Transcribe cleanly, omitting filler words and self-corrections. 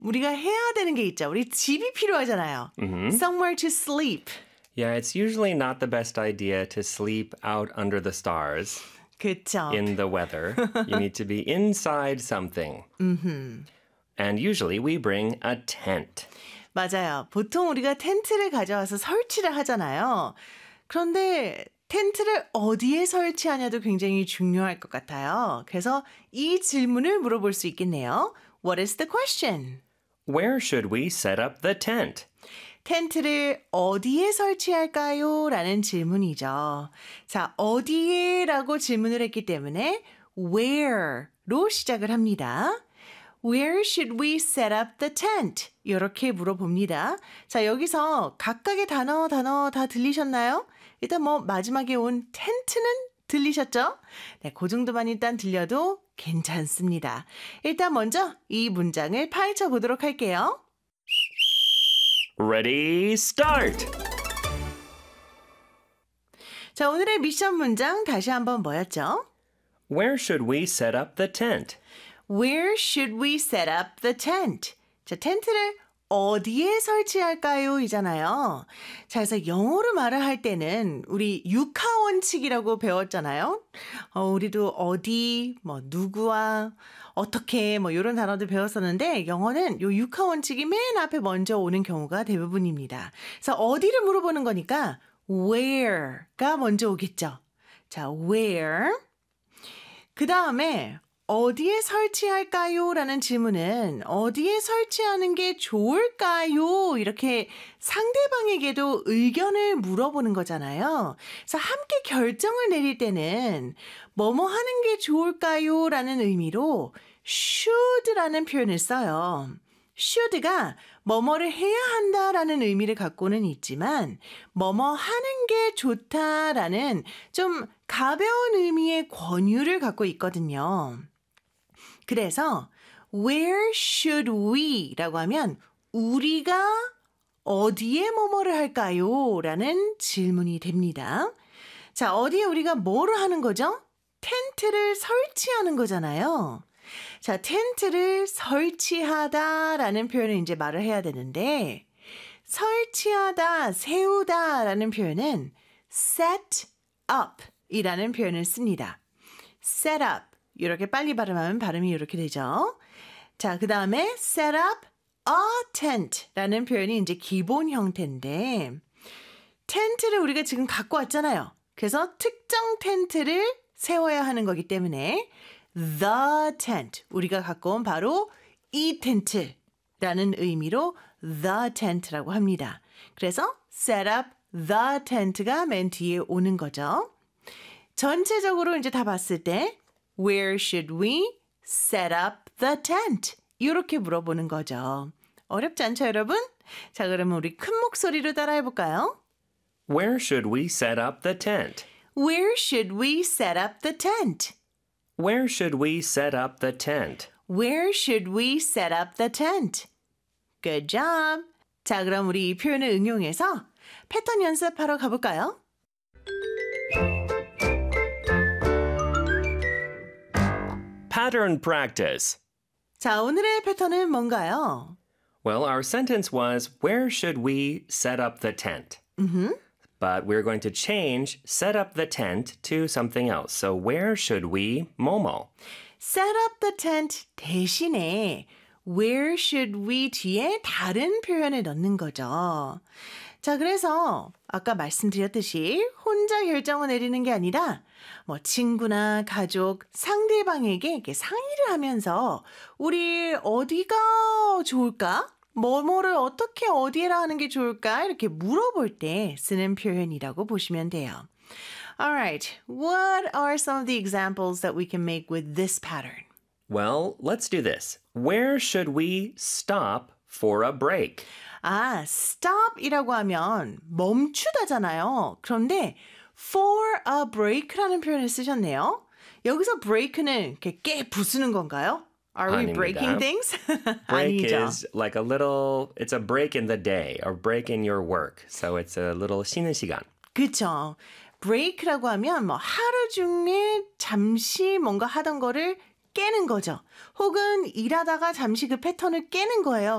우리가 해야 되는 게 있죠. 우리 집이 필요하잖아요. Somewhere to sleep. Yeah, it's usually not the best idea to sleep out under the stars 그쵸. in the weather. You need to be inside something. And usually we bring a tent. 맞아요. 보통 우리가 텐트를 가져와서 설치를 하잖아요. 그런데 텐트를 어디에 설치하냐도 굉장히 중요할 것 같아요. 그래서 이 질문을 물어볼 수 있겠네요. What is the question? Where should we set up the tent? 텐트를 어디에 설치할까요? 라는 질문이죠. 자, 어디에 라고 질문을 했기 때문에 where로 시작을 합니다. Where should we set up the tent? 이렇게 물어봅니다. 자, 여기서 각각의 단어 다 들리셨나요? 일단 마지막에 온 텐트는 들리셨죠? 네, 그 정도만 일단 들려도 괜찮습니다. 일단 먼저 이 문장을 파헤쳐 보도록 할게요. Ready, start! 자, 오늘의 미션 문장 다시 한번 뭐였죠? Where should we set up the tent? Where should we set up the tent? 자, 텐트를 어디에 설치할까요? 이잖아요. 자, 그래서 영어로 말을 할 때는 우리 육하원칙이라고 배웠잖아요. 우리도 어디, 누구와, 어떻게, 이런 단어들 배웠었는데 영어는 요 육하원칙이 맨 앞에 먼저 오는 경우가 대부분입니다. 그래서 어디를 물어보는 거니까 where가 먼저 오겠죠. 자, where. 그 다음에 어디에 설치할까요? 라는 질문은 어디에 설치하는 게 좋을까요? 이렇게 상대방에게도 의견을 물어보는 거잖아요. 그래서 함께 결정을 내릴 때는 뭐뭐 하는 게 좋을까요? 라는 의미로 should라는 표현을 써요. should가 뭐뭐를 해야 한다라는 의미를 갖고는 있지만 뭐뭐 하는 게 좋다라는 좀 가벼운 의미의 권유를 갖고 있거든요. 그래서 where should we 라고 하면 우리가 어디에 뭐뭐를 할까요? 라는 질문이 됩니다. 자, 어디에 우리가 뭐를 하는 거죠? 텐트를 설치하는 거잖아요. 자, 텐트를 설치하다 라는 표현을 이제 말을 해야 되는데 설치하다, 세우다 라는 표현은 set up 이라는 표현을 씁니다. set up 이렇게 빨리 발음하면 발음이 이렇게 되죠. 자, 그 다음에 set up a tent 라는 표현이 이제 기본 형태인데 텐트를 우리가 지금 갖고 왔잖아요. 그래서 특정 텐트를 세워야 하는 거기 때문에 the tent 우리가 갖고 온 바로 이 텐트라는 의미로 the tent라고 합니다. 그래서 set up the tent가 맨 뒤에 오는 거죠. 전체적으로 이제 다 봤을 때 Where should we set up the tent? 이렇게 물어보는 거죠. 어렵지 않죠, 여러분? 자, 그러면 우리 큰 목소리로 따라해 볼까요? Where should we set up the tent? Where should we set up the tent? Where should we set up the tent? Where should we set up the tent? Good job. 자, 그럼 우리 이 표현을 응용해서 패턴 연습하러 가볼까요? Pattern practice. 자, 오늘의 패턴은 뭔가요? Well, our sentence was, where should we set up the tent? But we're going to change set up the tent to something else. So where should we 뭐뭐? Set up the tent 대신에 where should we 뒤에 다른 표현을 넣는 거죠. 자, 그래서 아까 말씀드렸듯이 혼자 결정을 내리는 게 아니라 친구나 가족, 상대방에게 이렇게 상의를 하면서 우리 어디가 좋을까? 뭐뭐를 어떻게 어디에라 하는 게 좋을까? 이렇게 물어볼 때 쓰는 표현이라고 보시면 돼요. Alright, what are some of the examples that we can make with this pattern? Well, let's do this. Where should we stop for a break? 아, stop이라고 하면 멈추다잖아요. 그런데 for a break라는 표현을 쓰셨네요. 여기서 break는 이렇게 깨 부수는 건가요? Are we 아닙니다. breaking things? Break 아니죠. is like a little, it's a break in the day or break in your work. So it's a little 쉬는 시간. 그렇죠. break라고 하면 하루 중에 잠시 뭔가 하던 거를 깨는 거죠. 혹은 일하다가 잠시 그 패턴을 깨는 거예요.